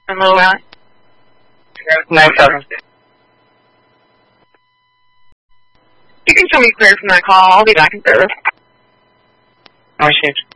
in Little Valley? No, sir. You can show me clear from that call. I'll be back in service. Oh, shit.